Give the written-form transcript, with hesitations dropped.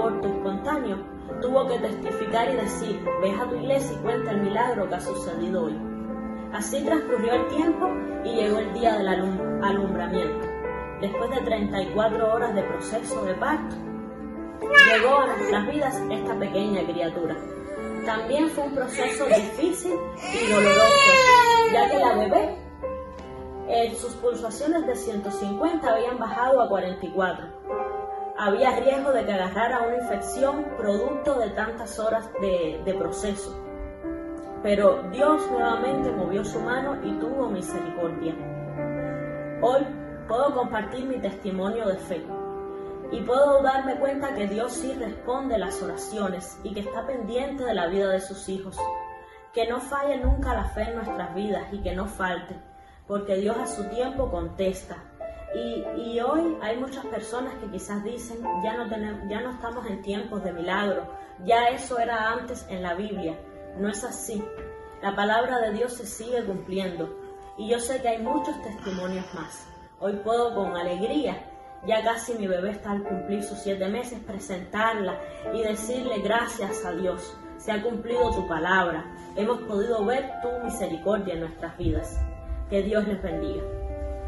aborto espontáneo, tuvo que testificar y decir: ve a tu iglesia y cuenta el milagro que ha sucedido hoy. Así transcurrió el tiempo y llegó el día del alumbramiento. Después de 34 horas de proceso de parto, llegó a nuestras vidas esta pequeña criatura. También fue un proceso difícil y doloroso, ya que la bebé, sus pulsaciones de 150 habían bajado a 44. Había riesgo de que agarrara una infección producto de tantas horas de proceso. Pero Dios nuevamente movió su mano y tuvo misericordia. Hoy puedo compartir mi testimonio de fe y puedo darme cuenta que Dios sí responde las oraciones y que está pendiente de la vida de sus hijos. Que no falle nunca la fe en nuestras vidas y que no falte, porque Dios a su tiempo contesta. Y hoy hay muchas personas que quizás dicen: ya no estamos en tiempos de milagro, ya eso era antes en la Biblia. No es así. La palabra de Dios se sigue cumpliendo y yo sé que hay muchos testimonios más. Hoy puedo con alegría, ya casi mi bebé está al cumplir sus 7 meses, presentarla y decirle: gracias a Dios, se ha cumplido tu palabra, hemos podido ver tu misericordia en nuestras vidas. Que Dios les bendiga.